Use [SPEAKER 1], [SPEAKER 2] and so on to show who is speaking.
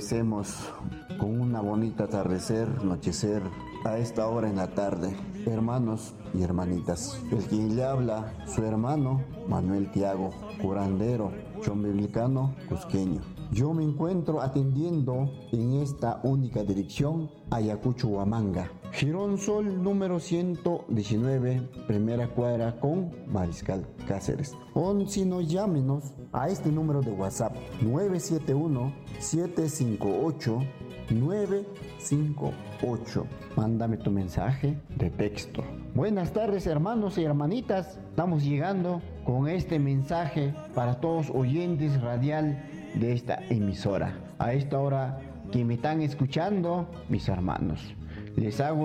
[SPEAKER 1] Empecemos con una bonita atardecer, anochecer, a esta hora en la tarde. Hermanos y hermanitas, el quien le habla, su hermano Manuel Tiago, curandero, chombiblicano, cusqueño. Yo me encuentro atendiendo en esta única dirección, Ayacucho, Huamanga. Girón Sol número 119, primera cuadra con Mariscal Cáceres. O si no, llámenos a este número de WhatsApp 971-758-958. Mándame tu mensaje de texto. Buenas tardes, hermanos y hermanitas. Estamos llegando con este mensaje para todos oyentes radial de esta emisora. A esta hora que me están escuchando, mis hermanos, les hago